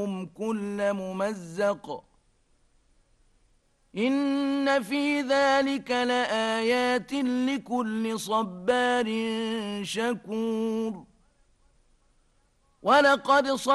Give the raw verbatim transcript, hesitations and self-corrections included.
كل ممزق إن في ذلك لآيات لكل صبار شكور ولقد